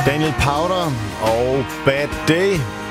Daniel Powder og Bad Day.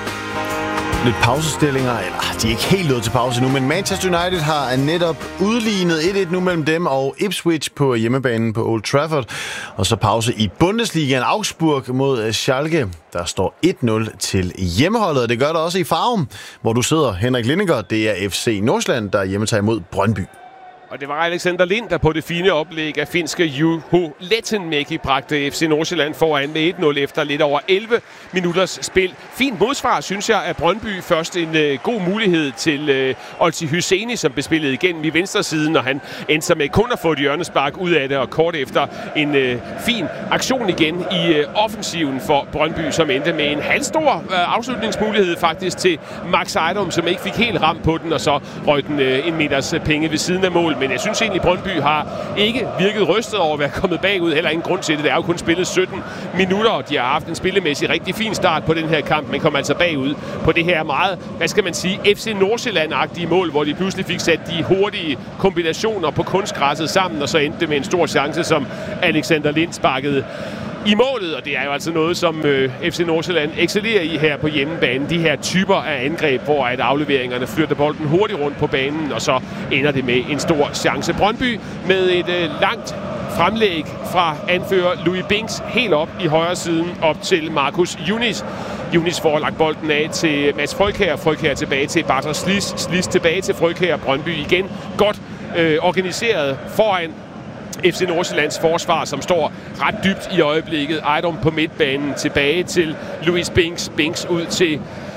Lidt pausestillinger, eller de er ikke helt nået til pause nu, men Manchester United har netop udlignet 1-1 nu mellem dem og Ipswich på hjemmebanen på Old Trafford. Og så pause i Bundesligaen. Augsburg mod Schalke. Der står 1-0 til hjemmeholdet, og det gør der også i Farum, hvor du sidder, Henrik Lindinger. Det er FC Nordsjælland, der hjemmetager mod Brøndby. Og det var Alexander Lind, der på det fine oplæg af finske Juho Lehtomäki bragte FC Nordsjælland foran med 1-0 efter lidt over 11 minutters spil. Fint modsvar, synes jeg, af Brøndby. Først en god mulighed til Olsi Hyseni, som bespillede igennem i venstre siden, og han endte sig med kun at få et hjørnespark ud af det, og kort efter en fin aktion igen i offensiven for Brøndby, som endte med en halvstor afslutningsmulighed faktisk til Max Ejdom, som ikke fik helt ramt på den, og så røg den en meters penge ved siden af mål. Men jeg synes egentlig, at Brøndby har ikke virket rystet over at være kommet bagud. Heller ingen grund til det. Det er jo kun spillet 17 minutter, og de har haft en spillemæssig rigtig fin start på den her kamp, men kom altså bagud på det her meget, hvad skal man sige, FC Nordsjælland-agtige mål, hvor de pludselig fik sat de hurtige kombinationer på kunstgræsset sammen, og så endte det med en stor chance, som Alexander Lind sparkede i målet, og det er jo altså noget, som FC Nordsjælland excellerer i her på hjemmebane. De her typer af angreb, hvor at afleveringerne flytter bolden hurtigt rundt på banen, og så ender det med en stor chance. Brøndby med et langt fremlæg fra anfører Louis Binks helt op i højre siden op til Markus Yunis. Yunis får lagt bolden af til Mads Frøkjær. Frøkjær tilbage til Bartra Slis. Slis tilbage til Frøkjær. Brøndby igen godt organiseret foran FC Nordsjællands forsvar, som står ret dybt i øjeblikket. Ejdom på midtbanen, tilbage til Louis Binks. Binks ud til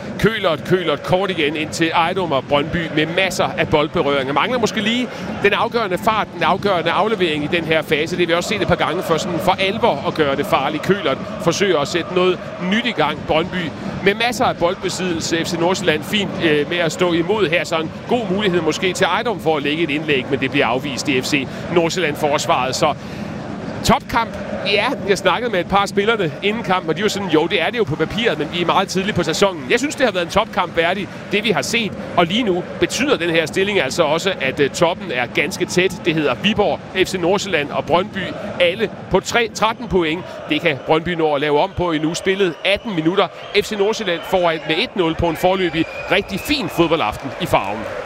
Køhlert kort igen ind til Ejdom og Brøndby med masser af boldberøringer. Mangler måske lige den afgørende fart, den afgørende aflevering i den her fase. Det har vi også set et par gange for alvor at gøre det farligt. Køhlert forsøger at sætte noget nyt i gang. Brøndby med masser af boldbesiddelse. FC Nordsjælland fint med at stå imod her. Så en god mulighed måske til Ejdom for at lægge et indlæg, men det bliver afvist i FC Nordsjælland forsvaret. Så topkamp. Ja, jeg snakkede med et par spillerne inden kampen, og de var sådan, jo, det er det jo på papiret, men vi er meget tidligt på sæsonen. Jeg synes, det har været en topkamp værdig, det vi har set. Og lige nu betyder den her stilling altså også, at toppen er ganske tæt. Det hedder Viborg, FC Nordsjælland og Brøndby. Alle på 13 point. Det kan Brøndby nå at lave om på i nu. Spillet 18 minutter. FC Nordsjælland foran med 1-0 på en forløbig rigtig fin fodboldaften i Farum.